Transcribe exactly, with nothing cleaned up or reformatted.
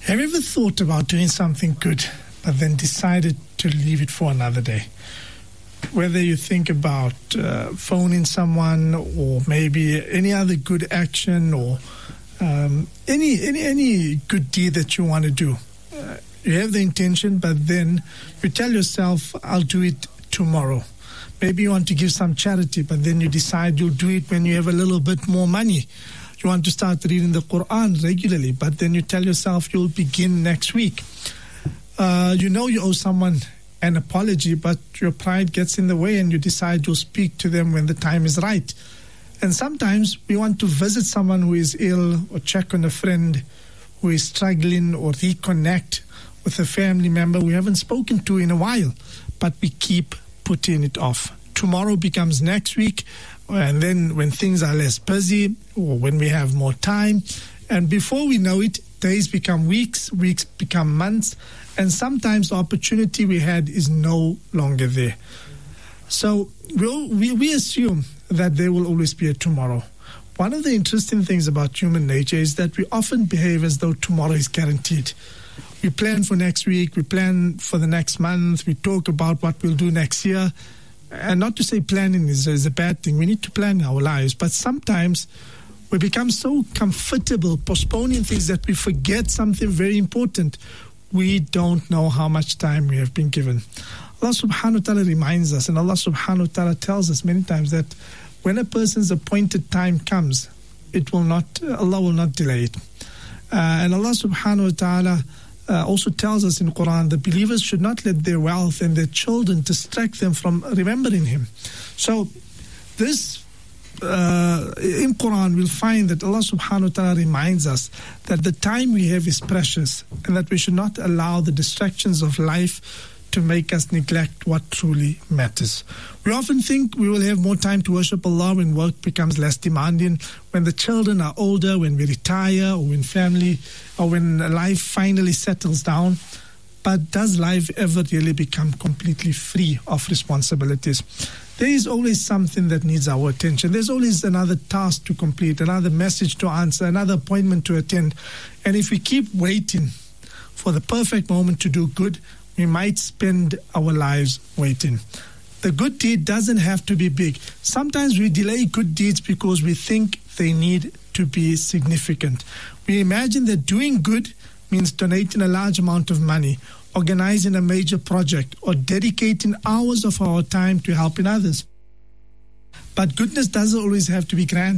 Have you ever thought about doing something good, but then decided to leave it for another day? Whether you think about uh, phoning someone, or maybe any other good action, or um, any, any any good deed that you want to do. Uh, you have the intention, but then you tell yourself, I'll do it tomorrow. Maybe you want to give some charity, but then you decide you'll do it when you have a little bit more money. You want to start reading the Quran regularly, but then you tell yourself you'll begin next week. Uh, you know you owe someone an apology, but your pride gets in the way and you decide you'll speak to them when the time is right. And sometimes we want to visit someone who is ill, or check on a friend who is struggling, or reconnect with a family member we haven't spoken to in a while, but we keep putting it off. Tomorrow becomes next week, and then when things are less busy, or when we have more time, and before we know it, days become weeks, weeks become months, and sometimes the opportunity we had is no longer there. So we'll, we we assume that there will always be a tomorrow. One of the interesting things about human nature is that we often behave as though tomorrow is guaranteed. We plan for next week, we plan for the next month, we talk about what we'll do next year. And not to say planning is, is a bad thing. We need to plan our lives. But sometimes we become so comfortable postponing things that we forget something very important. We don't know how much time we have been given. Allah subhanahu wa ta'ala reminds us, and Allah subhanahu wa ta'ala tells us many times that when a person's appointed time comes, it will not, Allah will not delay it. Uh, and Allah subhanahu wa ta'ala Uh, also tells us in Quran that believers should not let their wealth and their children distract them from remembering Him. So this, uh, in Quran, we'll find that Allah subhanahu wa ta'ala reminds us that the time we have is precious, and that we should not allow the distractions of life to make us neglect what truly matters. We often think we will have more time to worship Allah when work becomes less demanding, when the children are older, when we retire, or when family, or when life finally settles down. But does life ever really become completely free of responsibilities? There is always something that needs our attention. There's always another task to complete, another message to answer, another appointment to attend. And if we keep waiting for the perfect moment to do good, we might spend our lives waiting. The good deed doesn't have to be big. Sometimes we delay good deeds because we think they need to be significant. We imagine that doing good means donating a large amount of money, organizing a major project, or dedicating hours of our time to helping others. But goodness doesn't always have to be grand.